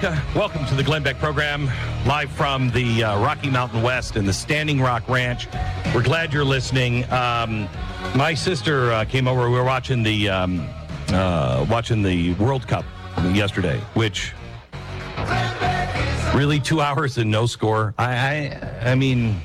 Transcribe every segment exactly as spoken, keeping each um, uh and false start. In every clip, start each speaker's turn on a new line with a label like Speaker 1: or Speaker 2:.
Speaker 1: America. Welcome to the Glenn Beck program, live from the uh, Rocky Mountain West in the Standing Rock Ranch. We're glad you're listening. Um, my sister uh, came over. We were watching the um, uh, watching the World Cup yesterday, which really two hours and no score. I, I, I mean,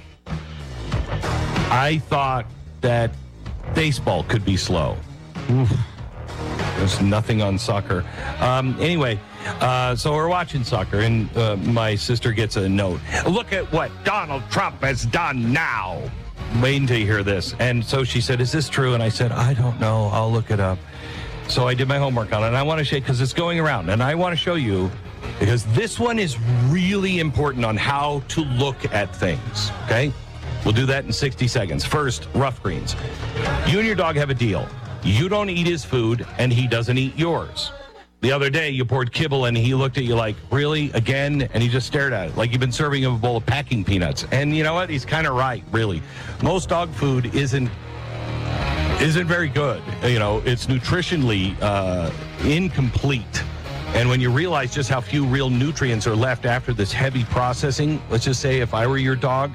Speaker 1: I thought that baseball could be slow. Oof. There's nothing on soccer. Um, anyway. Uh, so we're watching soccer, and uh, my sister gets a note. Look at what Donald Trump has done now. Wait until you hear this. And so she said, is this true? And I said, I don't know. I'll look it up. So I did my homework on it, and I want to show you because it's going around. And I want to show you because this one is really important on how to look at things, okay? We'll do that in sixty seconds. First, rough greens. You and your dog have a deal. You don't eat his food, and he doesn't eat yours. The other day, you poured kibble, and he looked at you like, really, again? And he just stared at it, like you've been serving him a bowl of packing peanuts. And you know what? He's kind of right, really. Most dog food isn't isn't very good. You know, it's nutritionally uh, incomplete. And when you realize just how few real nutrients are left after this heavy processing, let's just say if I were your dog,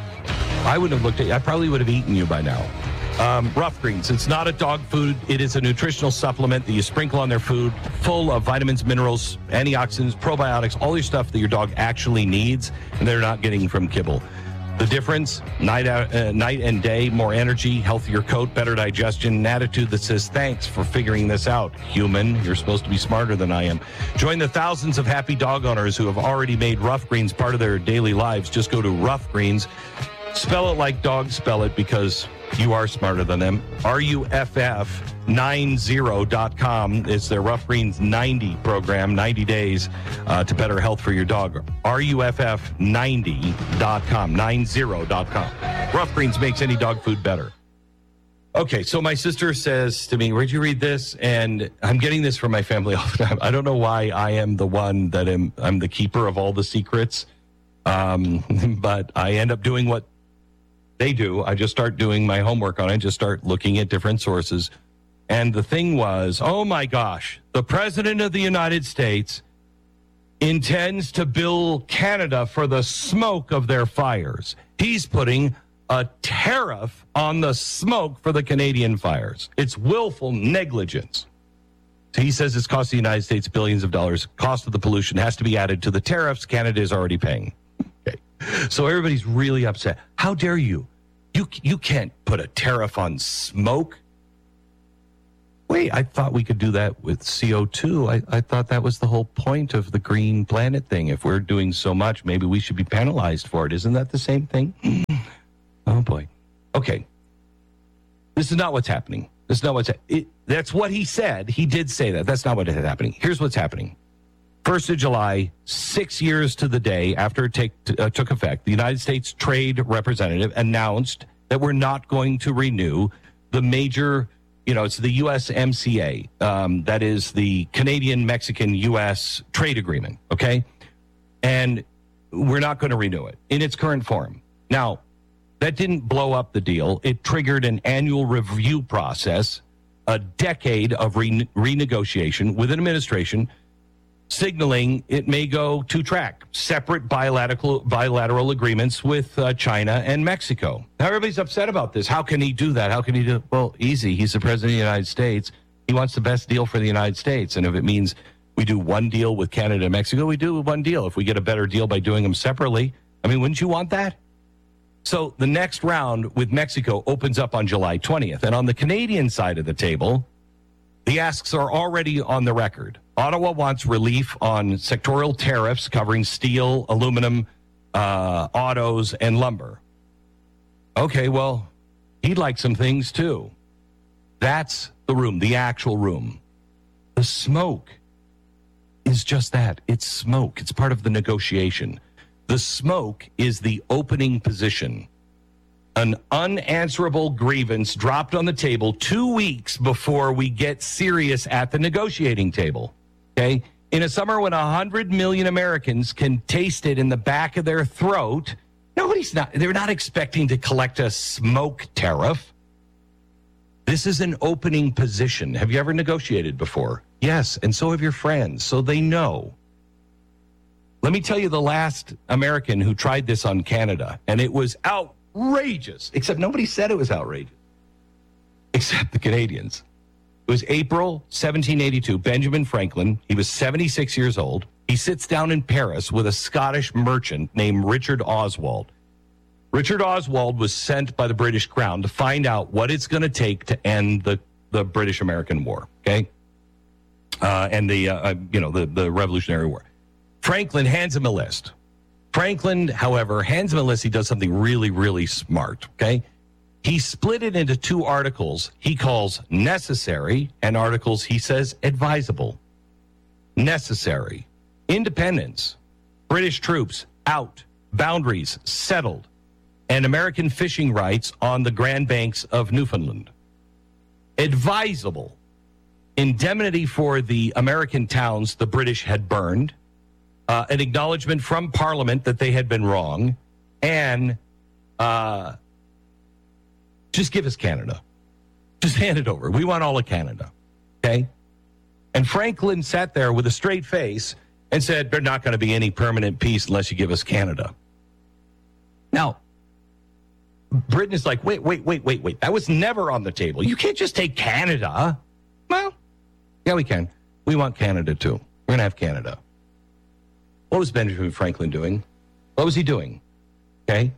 Speaker 1: I wouldn't have looked at you. I probably would have eaten you by now. Um, rough greens. It's not a dog food. It is a nutritional supplement that you sprinkle on their food, full of vitamins, minerals, antioxidants, probiotics, all your stuff that your dog actually needs, and they're not getting from kibble. The difference, night out, uh, night and day, more energy, healthier coat, better digestion, an attitude that says, thanks for figuring this out, human. You're supposed to be smarter than I am. Join the thousands of happy dog owners who have already made Rough Greens part of their daily lives. Just go to Rough Greens. Spell it like dogs spell it because you are smarter than them. R U F F ninety dot com is their Rough Greens ninety program, ninety days uh, to better health for your dog. R U F F ninety dot com, ninety dot com. Rough Greens makes any dog food better. Okay, so my sister says to me, where'd you read this? And I'm getting this from my family all the time. I don't know why I am the one that am, I'm the keeper of all the secrets, um, but I end up doing what they do. I just start doing my homework on it, just start looking at different sources. And the thing was, oh my gosh, the president of the United States intends to bill Canada for the smoke of their fires. He's putting a tariff on the smoke for the Canadian fires. It's willful negligence. So he says it's cost the United States billions of dollars. Cost of the pollution has to be added to the tariffs Canada is already paying. Okay. So everybody's really upset. How dare you? You you can't put a tariff on smoke. Wait, I thought we could do that with C O two. I, I thought that was the whole point of the Green Planet thing. If we're doing so much, maybe we should be penalized for it. Isn't that the same thing? Oh, boy. Okay. This is not what's happening. This is not what's it, That's what he said. He did say that. That's not what is happening. Here's what's happening. first of July, six years to the day after it take, uh, took effect, the United States Trade Representative announced that we're not going to renew the major, you know, it's the U S M C A. Um, that is the Canadian-Mexican-U S trade agreement, okay? And we're not going to renew it in its current form. Now, that didn't blow up the deal. It triggered an annual review process, a decade of re- renegotiation with an administration signaling it may go two-track, separate bilateral bilateral agreements with uh, China and Mexico. Now, everybody's upset about this. How can he do that? How can he do it? Well, easy. He's the president of the United States. He wants the best deal for the United States. And if it means we do one deal with Canada and Mexico, we do one deal. If we get a better deal by doing them separately, I mean, wouldn't you want that? So the next round with Mexico opens up on July twentieth. And on the Canadian side of the table, the asks are already on the record. Ottawa wants relief on sectorial tariffs covering steel, aluminum, uh, autos, and lumber. Okay, well, he'd like some things too. That's the room, the actual room. The smoke is just that. It's smoke. It's part of the negotiation. The smoke is the opening position. An unanswerable grievance dropped on the table two weeks before we get serious at the negotiating table. Okay? In a summer when one hundred million Americans can taste it in the back of their throat, nobody's not, they're not expecting to collect a smoke tariff. This is an opening position. Have you ever negotiated before? Yes, and so have your friends, so they know. Let me tell you the last American who tried this on Canada, and it was outrageous, except nobody said it was outrageous, except the Canadians. It was April seventeen eighty-two. Benjamin Franklin, he was seventy-six years old. He sits down in Paris with a Scottish merchant named Richard Oswald. Richard Oswald was sent by the British Crown to find out what it's going to take to end the, the British-American War, okay? Uh, and the, uh, you know, the, the Revolutionary War. Franklin hands him a list. Franklin, however, hands him a list. He does something really, really smart, okay? He split it into two articles he calls necessary and articles he says advisable. Necessary. Independence. British troops out. Boundaries settled. And American fishing rights on the Grand Banks of Newfoundland. Advisable. Indemnity for the American towns the British had burned. Uh, an acknowledgement from Parliament that they had been wrong. And uh, just give us Canada. Just hand it over. We want all of Canada. Okay? And Franklin sat there with a straight face and said, there's not going to be any permanent peace unless you give us Canada. Now, Britain is like, wait, wait, wait, wait, wait. That was never on the table. You can't just take Canada. Well, yeah, we can. We want Canada, too. We're going to have Canada. What was Benjamin Franklin doing? What was he doing? Okay.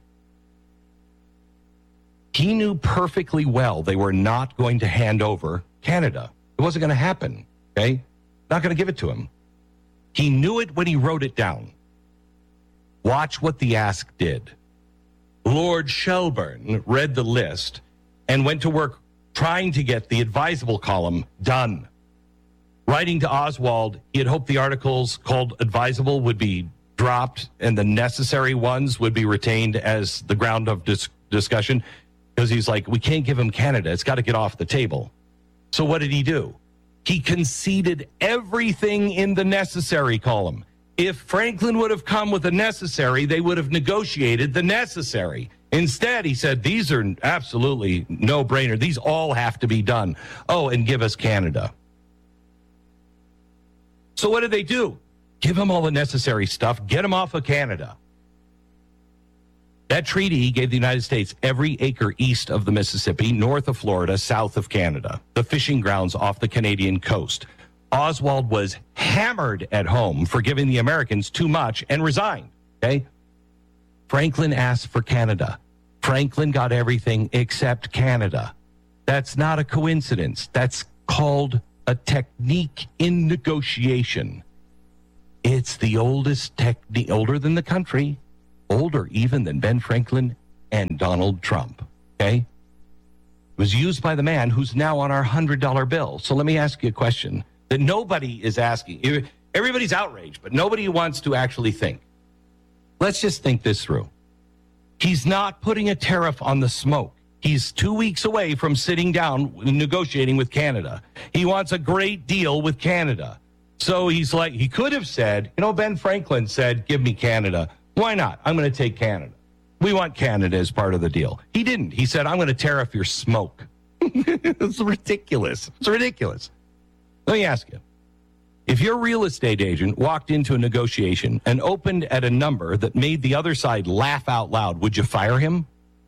Speaker 1: He knew perfectly well they were not going to hand over Canada. It wasn't going to happen. Okay. Not going to give it to him. He knew it when he wrote it down. Watch what the ask did. Lord Shelburne read the list and went to work trying to get the advisable column done. Writing to Oswald, he had hoped the articles called advisable would be dropped and the necessary ones would be retained as the ground of dis- discussion because he's like, we can't give him Canada. It's got to get off the table. So what did he do? He conceded everything in the necessary column. If Franklin would have come with the necessary, they would have negotiated the necessary. Instead, he said, these are absolutely no-brainer. These all have to be done. Oh, and give us Canada. So what did they do? Give them all the necessary stuff. Get them off of Canada. That treaty gave the United States every acre east of the Mississippi, north of Florida, south of Canada, the fishing grounds off the Canadian coast. Oswald was hammered at home for giving the Americans too much and resigned. Okay? Franklin asked for Canada. Franklin got everything except Canada. That's not a coincidence. That's called a technique in negotiation. It's the oldest technique, older than the country, older even than Ben Franklin and Donald Trump. Okay? It was used by the man who's now on our one hundred dollar bill. So let me ask you a question that nobody is asking. Everybody's outraged, but nobody wants to actually think. Let's just think this through. He's not putting a tariff on the smoke. He's two weeks away from sitting down and negotiating with Canada. He wants a great deal with Canada. So he's like, he could have said, you know, Ben Franklin said, give me Canada. Why not? I'm going to take Canada. We want Canada as part of the deal. He didn't. He said, I'm going to tariff your smoke. It's ridiculous. It's ridiculous. Let me ask you, if your real estate agent walked into a negotiation and opened at a number that made the other side laugh out loud, would you fire him?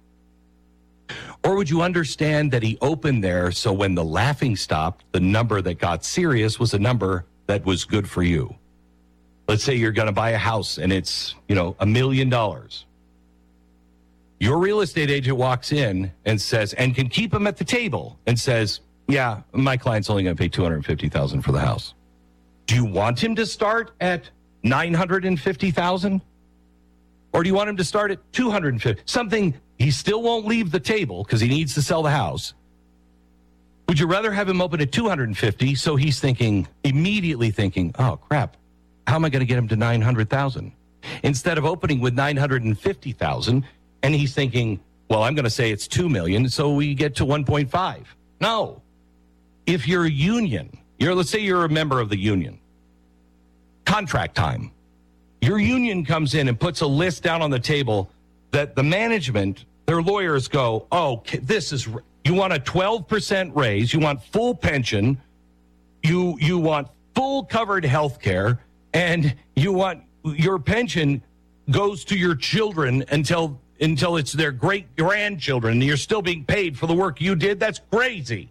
Speaker 1: Or would you understand that he opened there so when the laughing stopped, the number that got serious was a number that was good for you? Let's say you're going to buy a house and it's, you know, a million dollars. Your real estate agent walks in and says, and can keep him at the table and says, yeah, my client's only going to pay two hundred fifty thousand dollars for the house. Do you want him to start at nine hundred fifty thousand dollars? Or do you want him to start at two hundred fifty thousand dollars? Something he still won't leave the table because he needs to sell the house. Would you rather have him open at two hundred fifty thousand dollars so he's thinking, immediately thinking, oh, crap, how am I going to get him to nine hundred thousand dollars? Instead of opening with nine hundred fifty thousand dollars and he's thinking, well, I'm going to say it's two million dollars so we get to one point five. No. If you're a union, you're, let's say you're a member of the union, contract time. Your union comes in and puts a list down on the table that the management, their lawyers go, oh, this is, you want a twelve percent raise, you want full pension, you you want full covered health care, and you want your pension goes to your children until until it's their great grandchildren, and you're still being paid for the work you did. That's crazy.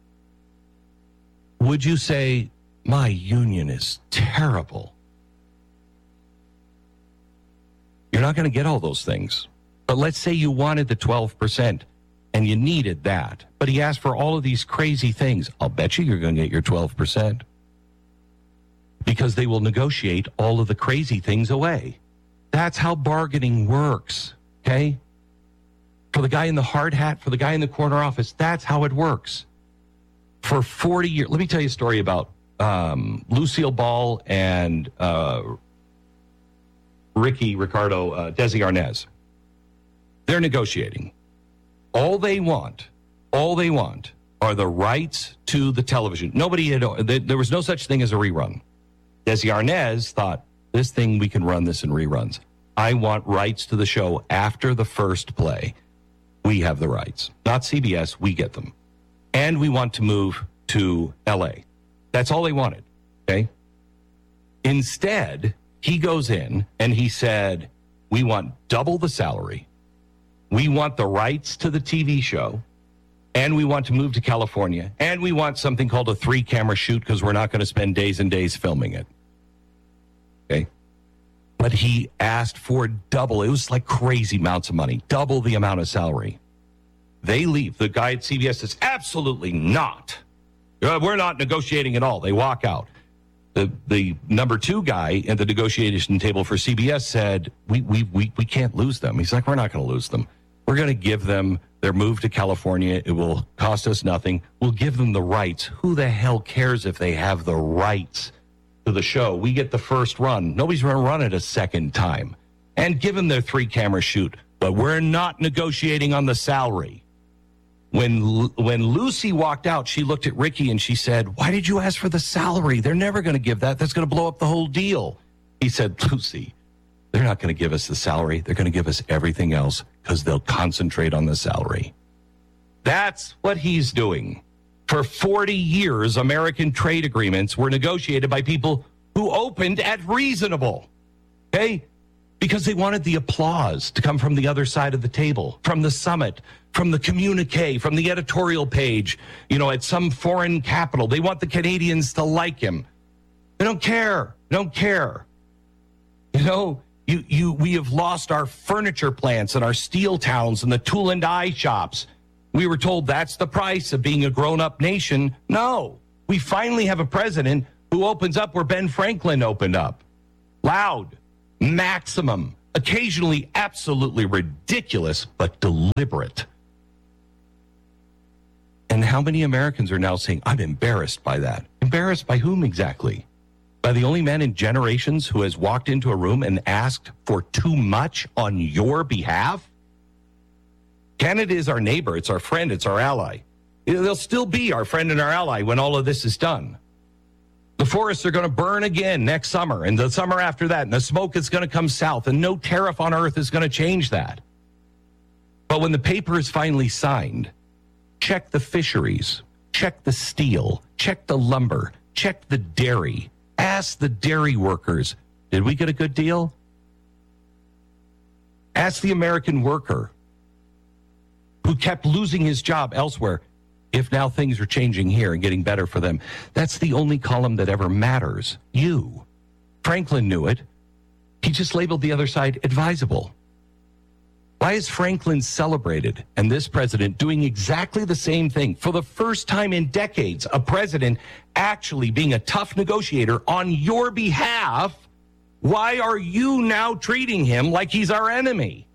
Speaker 1: Would you say, my union is terrible? You're not going to get all those things. But let's say you wanted the twelve percent and you needed that. But he asked for all of these crazy things. I'll bet you you're going to get your twelve percent. Because they will negotiate all of the crazy things away. That's how bargaining works, okay? For the guy in the hard hat, for the guy in the corner office, that's how it works. For forty years, let me tell you a story about um, Lucille Ball and uh, Ricky Ricardo, uh, Desi Arnaz. They're negotiating. All they want, all they want are the rights to the television. Nobody had, there was no such thing as a rerun. Desi Arnaz thought, this thing, we can run this in reruns. I want rights to the show after the first play. We have the rights. Not C B S, we get them. And we want to move to L A. That's all they wanted, okay? Instead, he goes in and he said, we want double the salary. We want the rights to the T V show. And we want to move to California. And we want something called a three-camera shoot because we're not going to spend days and days filming it. Okay? But he asked for double. It was like crazy amounts of money. Double the amount of salary. They leave. The guy at C B S says, absolutely not. Uh, we're not negotiating at all. They walk out. The the number two guy at the negotiation table for C B S said, we we we, we can't lose them. He's like, we're not going to lose them. We're going to give them their move to California. It will cost us nothing. We'll give them the rights. Who the hell cares if they have the rights to the show? We get the first run. Nobody's going to run it a second time. And give them their three-camera shoot. But we're not negotiating on the salary. When when Lucy walked out, she looked at Ricky and she said, why did you ask for the salary? They're never going to give that. That's going to blow up the whole deal. He said, Lucy, they're not going to give us the salary. They're going to give us everything else because they'll concentrate on the salary. That's what he's doing. For forty years, American trade agreements were negotiated by people who opened at reasonable. Okay? Because they wanted the applause to come from the other side of the table, from the summit, from the communique, from the editorial page, you know, at some foreign capital. They want the Canadians to like him. They don't care. They don't care. You know, you, you, we have lost our furniture plants and our steel towns and the tool and die shops. We were told that's the price of being a grown-up nation. No, we finally have a president who opens up where Ben Franklin opened up. Loud, maximum, occasionally absolutely ridiculous, but deliberate. And how many Americans are now saying, I'm embarrassed by that? Embarrassed by whom exactly? By the only man in generations who has walked into a room and asked for too much on your behalf? Canada is our neighbor. It's our friend. It's our ally. They'll still be our friend and our ally when all of this is done. The forests are going to burn again next summer and the summer after that, and the smoke is going to come south, and no tariff on earth is going to change that. But when the paper is finally signed, check the fisheries, check the steel, check the lumber, check the dairy. Ask the dairy workers, did we get a good deal? Ask the American worker who kept losing his job elsewhere, if now things are changing here and getting better for them. That's the only column that ever matters. You. Franklin knew it. He just labeled the other side advisable. Why is Franklin celebrated and this president doing exactly the same thing? For the first time in decades, a president actually being a tough negotiator on your behalf. Why are you now treating him like he's our enemy?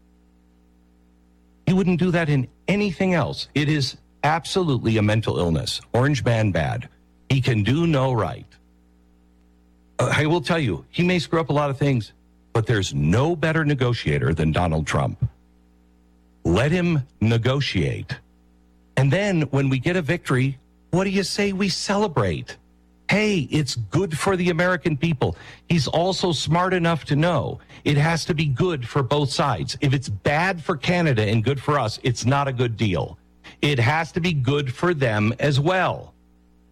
Speaker 1: You wouldn't do that in anything else. It is absolutely a mental illness. Orange man bad. He can do no right. Uh, I will tell you, he may screw up a lot of things, but there's no better negotiator than Donald Trump. Let him negotiate. And then when we get a victory, what do you say we celebrate? Hey, it's good for the American people. He's also smart enough to know it has to be good for both sides. If it's bad for Canada and good for us, it's not a good deal. It has to be good for them as well.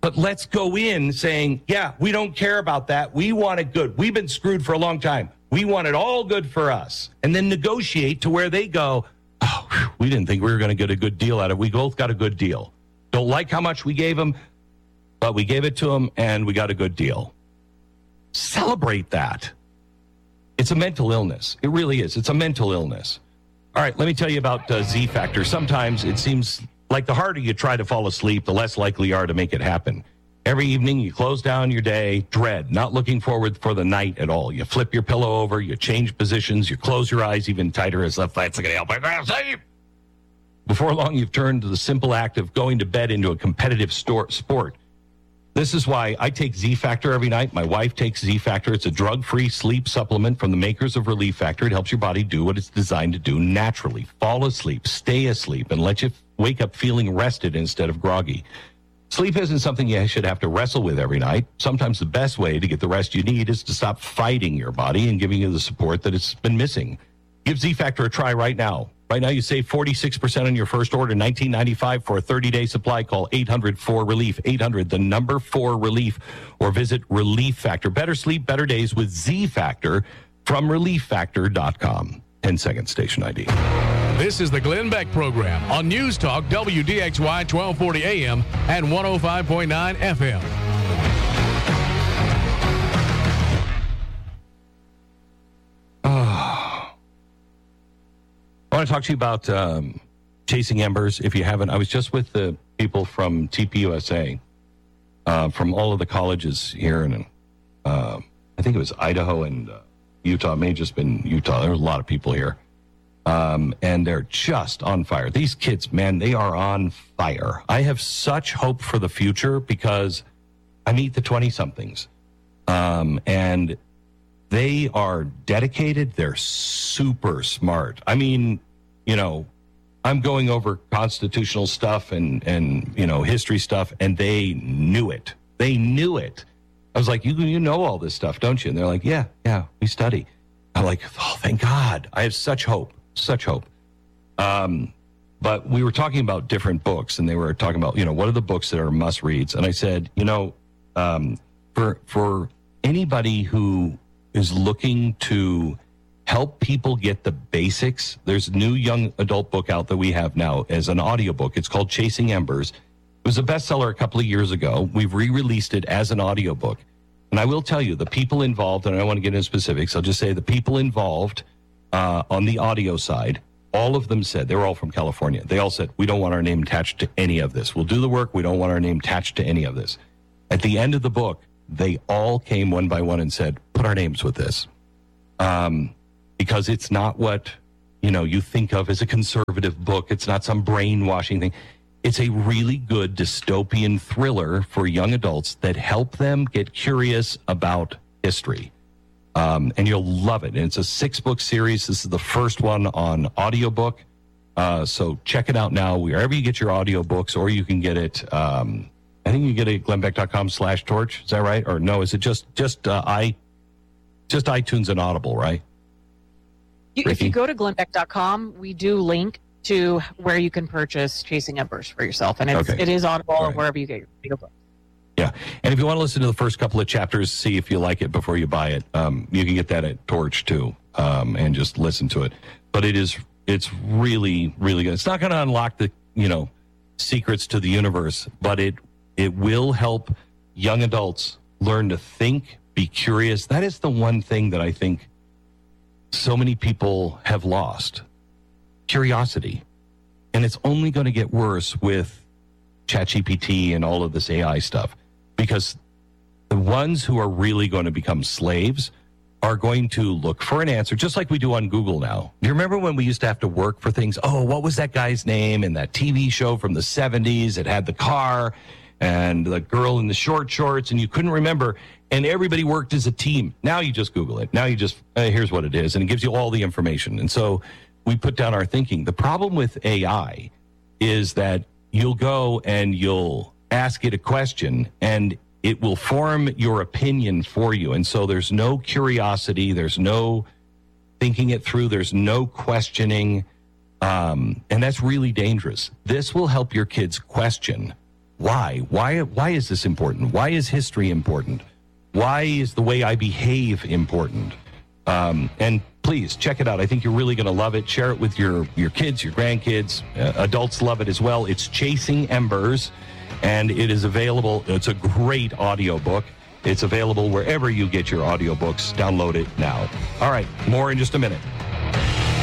Speaker 1: But let's go in saying, yeah, we don't care about that. We want it good. We've been screwed for a long time. We want it all good for us. And then negotiate to where they go, oh, whew, we didn't think we were going to get a good deal out of it. We both got a good deal. Don't like how much we gave them, but we gave it to them and we got a good deal. Celebrate that. It's a mental illness. It really is. It's a mental illness. All right, let me tell you about uh, Z Factor. Sometimes it seems like the harder you try to fall asleep, the less likely you are to make it happen. Every evening you close down your day, dread, not looking forward for the night at all. You flip your pillow over, you change positions, you close your eyes even tighter as left flat's going to help. I gotta sleep. Before long, you've turned to the simple act of going to bed into a competitive store, sport. This is why I take Z Factor every night. My wife takes Z Factor. It's a drug-free sleep supplement from the makers of Relief Factor. It helps your body do what it's designed to do naturally. Fall asleep, stay asleep, and let you wake up feeling rested instead of groggy. Sleep isn't something you should have to wrestle with every night. Sometimes the best way to get the rest you need is to stop fighting your body and giving you the support that it's been missing. Give Z Factor a try right now. Right now, you save forty-six percent on your first order, nineteen ninety-five for a thirty-day supply. Call eight hundred four relief, eight hundred, the number four relief, or visit Relief Factor. Better sleep, better days with Z Factor from relief factor dot com. ten second station I D.
Speaker 2: This is the Glenn Beck Program on News Talk W D X Y twelve forty A M and one oh five point nine F M.
Speaker 1: I want to talk to you about um, Chasing Embers. If you haven't, I was just with the people from T P U S A, uh, from all of the colleges here, and uh, I think it was Idaho and uh, Utah. It may have just been Utah. There were a lot of people here, um, and they're just on fire. These kids, man, they are on fire. I have such hope for the future because I meet the twenty-somethings, um, and they are dedicated. They're super smart. I mean, you know, I'm going over constitutional stuff and, and, you know, history stuff, and they knew it. They knew it. I was like, you, you know all this stuff, don't you? And they're like, yeah, yeah, we study. I'm like, oh, thank God. I have such hope, such hope. Um, but we were talking about different books, and they were talking about, you know, what are the books that are must reads? And I said, you know, um, for for anybody who is looking to help people get the basics, there's a new young adult book out that we have now as an audiobook. It's called Chasing Embers. It was a bestseller a couple of years ago. We've re-released it as an audiobook. And I will tell you, the people involved, and I don't want to get into specifics, I'll just say the people involved uh, on the audio side, all of them said, they were all from California. They all said, we don't want our name attached to any of this. We'll do the work. We don't want our name attached to any of this. At the end of the book, they all came one by one and said, put our names with this. Um, because it's not what, you know, you think of as a conservative book. It's not some brainwashing thing. It's a really good dystopian thriller for young adults that help them get curious about history. Um, and you'll love it. And it's a six-book series. This is the first one on audiobook. Uh, so check it out now wherever you get your audiobooks, or you can get it... Um, I think you get it at glennbeck.com slash torch. Is that right? Or no, is it just just uh, i just iTunes and Audible, right?
Speaker 3: You, if you go to glennbeck dot com, we do link to where you can purchase Chasing Embers for yourself. And it's, okay. It is Audible or right. wherever you get your, your books.
Speaker 1: Yeah. And if you want to listen to the first couple of chapters, see if you like it before you buy it, um, you can get that at Torch too, um, and just listen to it. But it is, it's really, really good. It's not going to unlock the, you know, secrets to the universe, but it, It will help young adults learn to think, be curious. That is the one thing that I think so many people have lost. Curiosity. And it's only going to get worse with ChatGPT and all of this A I stuff, because the ones who are really going to become slaves are going to look for an answer, just like we do on Google now. Do you remember when we used to have to work for things? Oh, what was that guy's name in that T V show from the seventies? It had the car and the girl in the short shorts, and you couldn't remember, and everybody worked as a team. Now you just Google it. Now you just, uh, here's what it is, and it gives you all the information. And so we put down our thinking. The problem with A I is that you'll go and you'll ask it a question, and it will form your opinion for you. And so there's no curiosity, there's no thinking it through, there's no questioning, um, and that's really dangerous. This will help your kids question. why? Why? Why is this important? Why is history important? Why is the way I behave important? Um, and please check it out. I think you're really going to love it. Share it with your, your kids, your grandkids. Uh, adults love it as well. It's Chasing Embers, and it is available. It's a great audiobook. It's available wherever you get your audiobooks. Download it now. All right, more in just a minute.